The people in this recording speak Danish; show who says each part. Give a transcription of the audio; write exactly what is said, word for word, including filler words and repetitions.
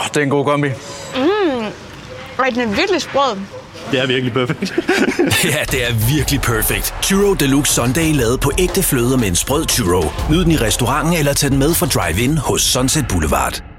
Speaker 1: oh, det er en god kombi.
Speaker 2: Mm. Ej, den er virkelig sprød.
Speaker 3: Det er virkelig perfekt.
Speaker 4: Ja, det er virkelig perfekt. Churro Deluxe Sundae lavet på ægte fløde med en sprød churro. Nyd den i restauranten eller tag den med fra drive-in hos Sunset Boulevard.